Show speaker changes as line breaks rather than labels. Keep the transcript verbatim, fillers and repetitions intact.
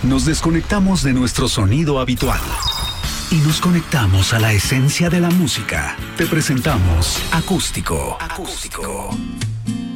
Nos desconectamos de nuestro sonido habitual y nos conectamos a la esencia de la música. Te presentamos Acústico. Acústico.